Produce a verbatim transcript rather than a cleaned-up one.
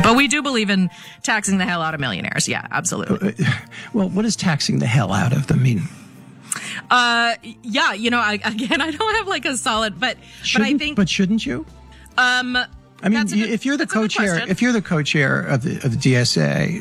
But we do believe in taxing the hell out of millionaires. Yeah, absolutely. Uh, well, what does taxing the hell out of them mean? Uh, yeah, you know, I, again, I don't have like a solid, but Shouldn't, but I think, but shouldn't you? um, I mean, that's a good- if you're the that's a good co-chair, question. if you're the co-chair of the of the D S A,